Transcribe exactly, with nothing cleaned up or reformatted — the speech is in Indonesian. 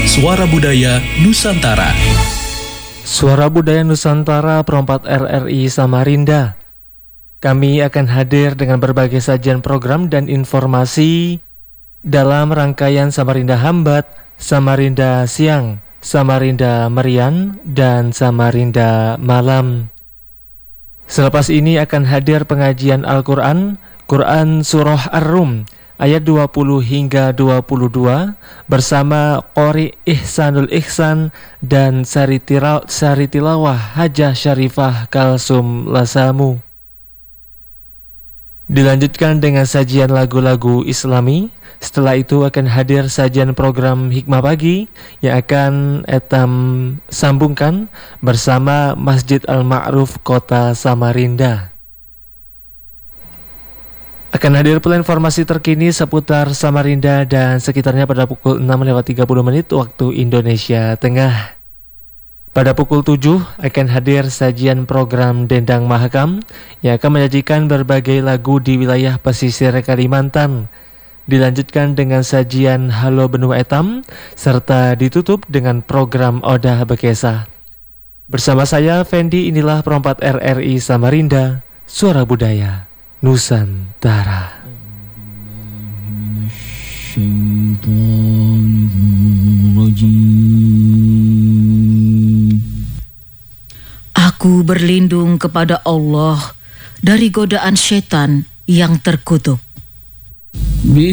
Suara Budaya Nusantara. Suara Budaya Nusantara perempat R R I Samarinda. Kami akan hadir dengan berbagai sajian program dan informasi dalam rangkaian Samarinda Hambat, Samarinda Siang, Samarinda Merian, dan Samarinda Malam. Selepas ini akan hadir pengajian Al-Quran, Quran Surah Ar-Rum, ayat dua puluh hingga dua puluh dua bersama Qori Ihsanul Ihsan dan Sari Tilawah Hajah Syarifah Kalsum Lasamu. Dilanjutkan dengan sajian lagu-lagu Islami. Setelah itu akan hadir sajian program Hikmah Pagi yang akan etam sambungkan bersama Masjid Al-Ma'ruf Kota Samarinda. Akan hadir pula informasi terkini seputar Samarinda dan sekitarnya pada pukul enam lewat tiga puluh menit waktu Indonesia Tengah. Pada pukul tujuh akan hadir sajian program Dendang Mahakam yang akan menyajikan berbagai lagu di wilayah pesisir Kalimantan. Dilanjutkan dengan sajian Halo Benua Etam serta ditutup dengan program Odah Bekesa. Bersama saya Fendi, inilah perempat R R I Samarinda, Suara Budaya Nusantara. Aku berlindung kepada Allah dari godaan setan yang terkutuk.